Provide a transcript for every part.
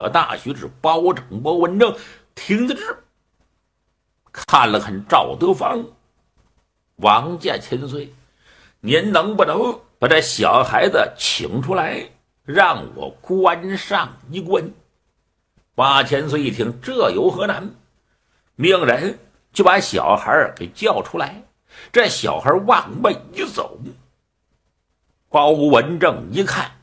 大须知包拯、包文正听得知，看了看赵德芳，王家千岁，您能不能把这小孩子请出来，让我观上一观？八千岁一听，这有何难？命人就把小孩给叫出来。这小孩往外一走，包文正一看，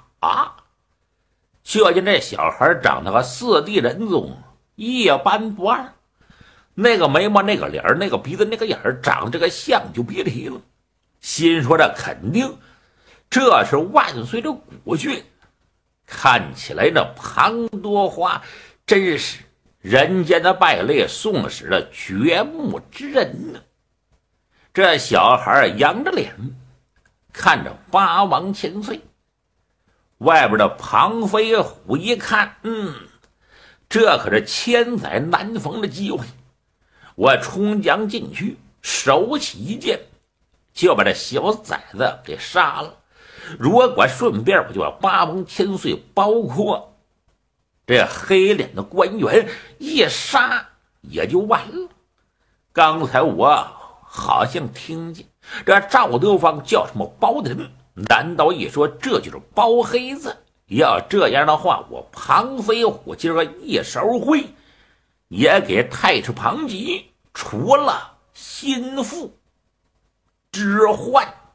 就见这小孩长得和四弟仁宗一般不二，那个眉毛、那个脸、那个鼻子、那个眼长这个像就别提了。心说这肯定这是万岁的古训，看起来那庞多花真是人间的败类，宋史的掘墓之人呢。这小孩扬着脸看着八王千岁，外边的庞飞虎一看，这可是千载难逢的机会，我冲将进去，手起一剑就把这小崽子给杀了。如果顺便我就把八王千岁包括这黑脸的官员一杀也就完了。刚才我好像听见这赵德芳叫什么包的人，难道一说这就是包黑子？要这样的话，我庞飞虎今儿个一手灰也给太师庞吉除了心腹之患。